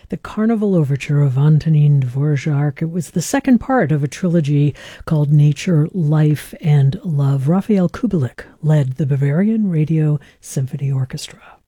the Carnival Overture of Antonin Dvorak. It was the second part of a trilogy called Nature, Life, and Love. Rafael Kubelik led the Bavarian Radio Symphony Orchestra.